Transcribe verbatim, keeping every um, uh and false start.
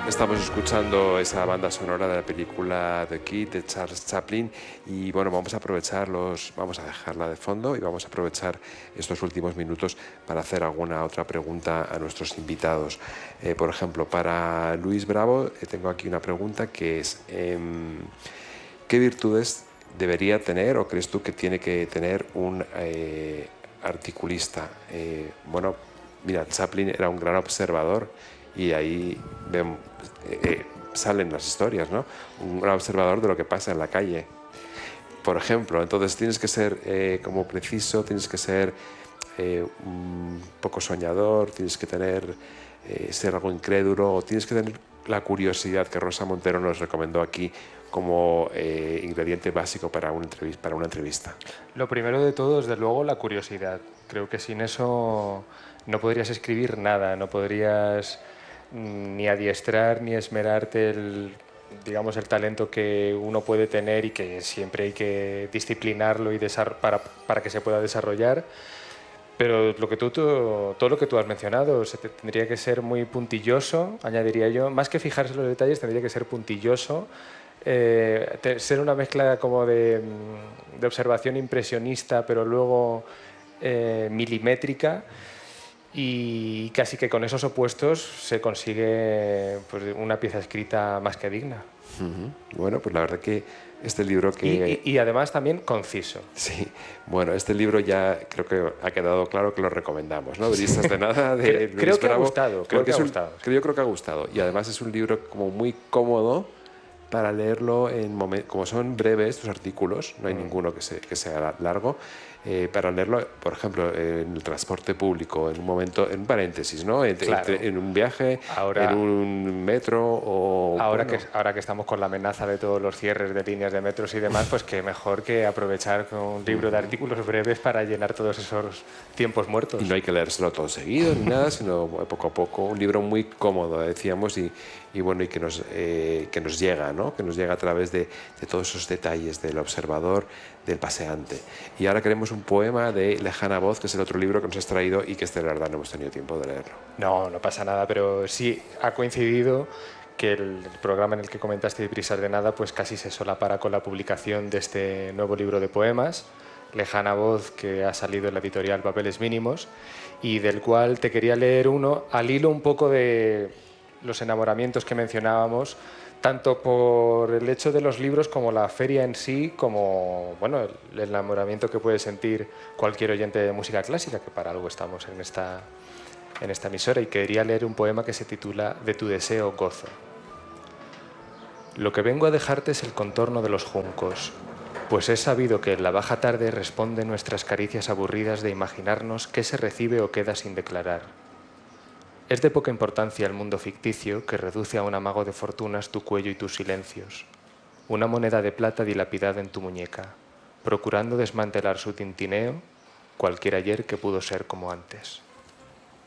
Estamos escuchando esa banda sonora de la película The Kid de Charles Chaplin y bueno, vamos a aprovecharlos, vamos a dejarla de fondo y vamos a aprovechar estos últimos minutos para hacer alguna otra pregunta a nuestros invitados. Eh, por ejemplo, para Luis Bravo eh, tengo aquí una pregunta que es eh, ¿qué virtudes debería tener o crees tú que tiene que tener un eh, articulista? Eh, bueno, mira, Chaplin era un gran observador y ahí ven, eh, eh, salen las historias, ¿no? Un gran observador de lo que pasa en la calle, por ejemplo. Entonces tienes que ser eh, como preciso, tienes que ser eh, un poco soñador, tienes que tener eh, ser algo incrédulo, o tienes que tener la curiosidad que Rosa Montero nos recomendó aquí como eh, ingrediente básico para una, entrevista, para una entrevista. Lo primero de todo, desde luego, la curiosidad. Creo que sin eso no podrías escribir nada, no podrías ni adiestrar ni esmerarte el, digamos, el talento que uno puede tener y que siempre hay que disciplinarlo y para, para que se pueda desarrollar. Pero lo que tú, tú, todo lo que tú has mencionado, se te, tendría que ser muy puntilloso, añadiría yo. Más que fijarse en los detalles, tendría que ser puntilloso. Eh, te, ser una mezcla como de, de observación impresionista, pero luego eh, milimétrica. Y casi que con esos opuestos se consigue pues, una pieza escrita más que digna. Uh-huh. Bueno, pues la verdad que este libro que... Y, y, y además también conciso. Sí, bueno, este libro ya creo que ha quedado claro que lo recomendamos, ¿no? Brisas de nada de creo, Luis creo que Bravo. ha gustado, creo que, que ha un, gustado. Creo, yo creo que ha gustado. Y además es un libro como muy cómodo para leerlo en momentos, como son breves tus artículos, no hay mm. ninguno que, se, que sea largo, eh, para leerlo, por ejemplo, en el transporte público, en un momento, en un paréntesis, ¿no? En, claro. en, en un viaje, ahora, en un metro o... Ahora, bueno. que, ahora que estamos con la amenaza de todos los cierres de líneas de metros y demás, pues que mejor que aprovechar con un libro de artículos breves para llenar todos esos tiempos muertos. Y no hay que leérselo todo seguido ni nada, sino poco a poco. Un libro muy cómodo, decíamos, y, y bueno, y que nos, eh, que nos llega, ¿no? Que nos llega a través de, de todos esos detalles del observador, del paseante. Y ahora queremos un poema de Lejana Voz, que es el otro libro que nos has traído y que este, la verdad, no hemos tenido tiempo de leerlo. No, no pasa nada, pero sí ha coincidido que el, el programa en el que comentaste Brisas de Nada pues casi se solapara con la publicación de este nuevo libro de poemas, Lejana Voz, que ha salido en la editorial Papeles Mínimos, y del cual te quería leer uno al hilo un poco de los enamoramientos que mencionábamos, tanto por el hecho de los libros como la feria en sí, como bueno, el, el enamoramiento que puede sentir cualquier oyente de música clásica, que para algo estamos en esta, en esta emisora, y quería leer un poema que se titula De tu deseo gozo. Lo que vengo a dejarte es el contorno de los juncos, pues he sabido que en la baja tarde responden nuestras caricias aburridas de imaginarnos qué se recibe o queda sin declarar. Es de poca importancia el mundo ficticio que reduce a un amago de fortunas tu cuello y tus silencios, una moneda de plata dilapidada en tu muñeca, procurando desmantelar su tintineo cualquier ayer que pudo ser como antes.